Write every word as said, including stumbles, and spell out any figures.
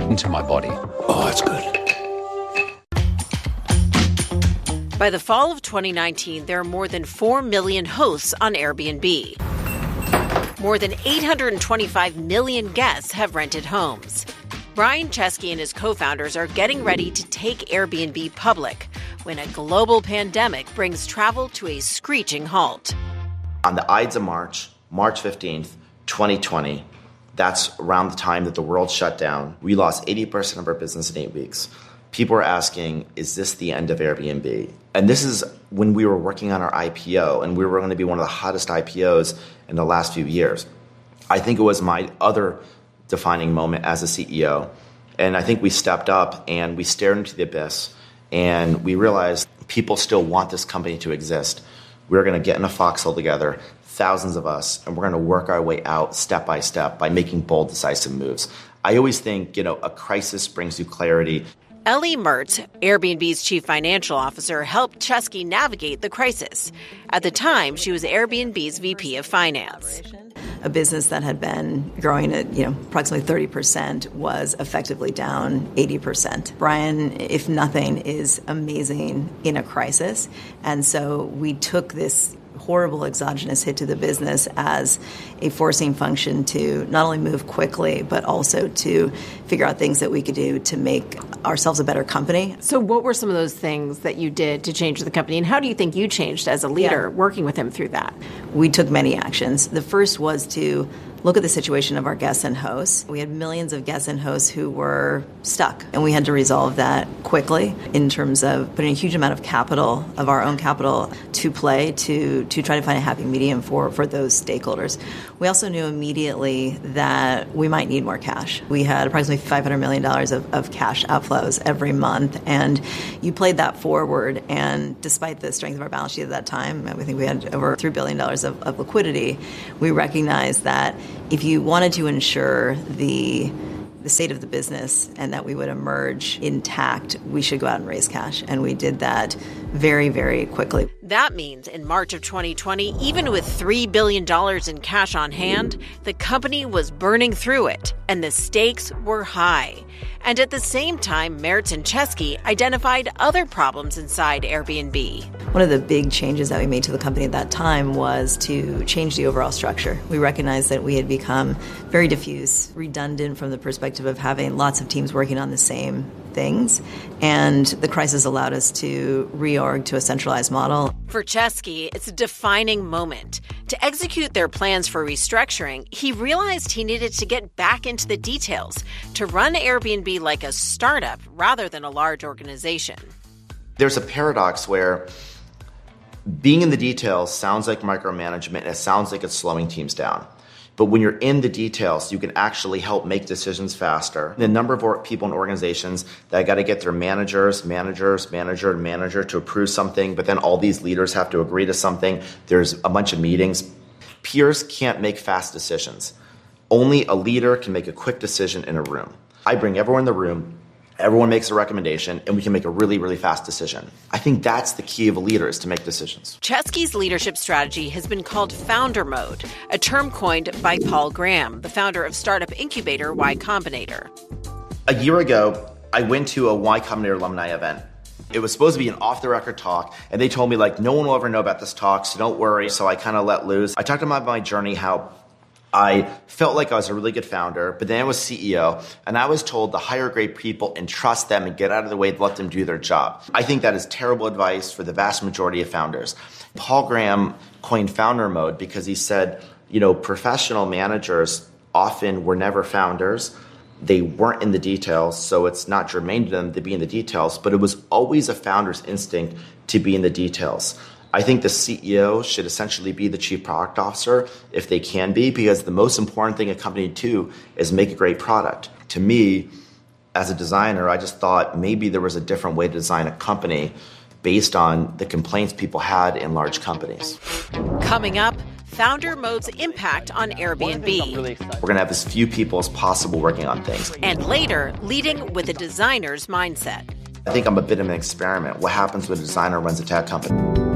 into my body. Oh, it's good. By the fall of twenty nineteen, there are more than four million hosts on Airbnb. More than eight hundred twenty-five million guests have rented homes. Brian Chesky and his co-founders are getting ready to take Airbnb public when a global pandemic brings travel to a screeching halt. On the Ides of March, March fifteenth, twenty twenty, that's around the time that the world shut down. We lost eighty percent of our business in eight weeks. People are asking, is this the end of Airbnb? And this is when we were working on our I P O, and we were going to be one of the hottest I P Os in the last few years. I think it was my other defining moment as a C E O. And I think we stepped up and we stared into the abyss, and we realized people still want this company to exist. We're going to get in a foxhole together, thousands of us, and we're going to work our way out step by step by making bold, decisive moves. I always think, you know, a crisis brings you clarity. Ellie Mertz, Airbnb's chief financial officer, helped Chesky navigate the crisis. At the time, she was Airbnb's V P of Finance. A business that had been growing at, you know, approximately thirty percent was effectively down eighty percent. Brian, if nothing, is amazing in a crisis. And so we took this horrible exogenous hit to the business as a forcing function to not only move quickly, but also to figure out things that we could do to make ourselves a better company. So what were some of those things that you did to change the company, and how do you think you changed as a leader yeah. working with him through that? We took many actions. The first was to look at the situation of our guests and hosts. We had millions of guests and hosts who were stuck, and we had to resolve that quickly in terms of putting a huge amount of capital, of our own capital, to play to, to try to find a happy medium for, for those stakeholders. We also knew immediately that we might need more cash. We had approximately five hundred million dollars of, of cash outflows every month, and you played that forward, and despite the strength of our balance sheet at that time, I think we had over three billion dollars of, of liquidity, we recognized that if you wanted to ensure the the state of the business and that we would emerge intact, we should go out and raise cash. And we did that very, very quickly. That means in March of twenty twenty, even with three billion dollars in cash on hand, the company was burning through it, and the stakes were high. And at the same time, Mertz and Chesky identified other problems inside Airbnb. One of the big changes that we made to the company at that time was to change the overall structure. We recognized that we had become very diffuse, redundant from the perspective of having lots of teams working on the same things, and the crisis allowed us to reorg to a centralized model. For Chesky, it's a defining moment. To execute their plans for restructuring, he realized he needed to get back into the details, to run Airbnb like a startup rather than a large organization. There's a paradox where being in the details sounds like micromanagement, and it sounds like it's slowing teams down. But when you're in the details, you can actually help make decisions faster. The number of people in organizations that got to get their managers, managers, manager, and manager to approve something, but then all these leaders have to agree to something. There's a bunch of meetings. Peers can't make fast decisions. Only a leader can make a quick decision in a room. I bring everyone in the room, everyone makes a recommendation, and we can make a really, really fast decision. I think that's the key of a leader, is to make decisions. Chesky's leadership strategy has been called founder mode, a term coined by Paul Graham, the founder of startup incubator Y Combinator. A year ago, I went to a Y Combinator alumni event. It was supposed to be an off-the-record talk, and they told me, like, no one will ever know about this talk, so don't worry. So I kind of let loose. I talked about my journey, how I felt like I was a really good founder, but then I was C E O, and I was told to hire great people and trust them and get out of the way to let them do their job. I think that is terrible advice for the vast majority of founders. Paul Graham coined founder mode because he said, you know, professional managers often were never founders. They weren't in the details, so it's not germane to them to be in the details, but it was always a founder's instinct to be in the details. I think the C E O should essentially be the chief product officer if they can be, because the most important thing a company do is make a great product. To me, as a designer, I just thought maybe there was a different way to design a company based on the complaints people had in large companies. Coming up, founder mode's impact on Airbnb. Really We're going to have as few people as possible working on things. And later, leading with a designer's mindset. I think I'm a bit of an experiment. What happens when a designer runs a tech company?